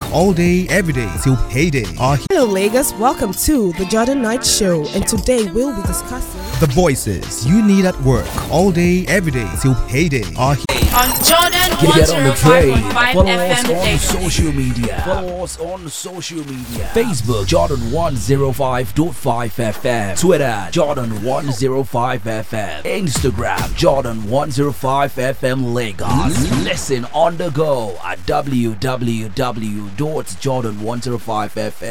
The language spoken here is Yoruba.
all day, every day till payday are here. Hello Lagos, welcome to the Jordan Knight Show, and today we'll be discussing The voices you need at work all day, every day till payday are here. On Jordan Get on the train. 105.5 Follow us FM on daily. social media. Follow us on social media. Facebook Jordan 105.5 FM. Twitter Jordan 105 FM. Instagram Jordan 105 FM Lagos. Listen on the go at www.jordan105fm.